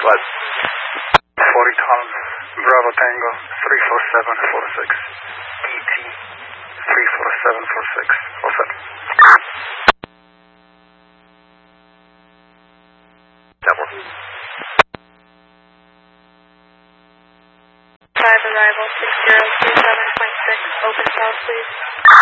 What? 40 column, Bravo Tango, 34746. ET, 34746. All set. Double. 5 arrival, 6027.6, open south please.